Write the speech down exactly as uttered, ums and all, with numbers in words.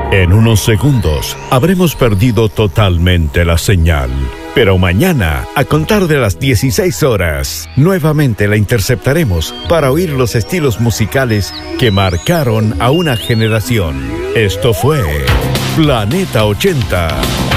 En unos segundos habremos perdido totalmente la señal. Pero mañana, a contar de las dieciséis horas, nuevamente la interceptaremos para oír los estilos musicales que marcaron a una generación. Esto fue Planeta ochenta.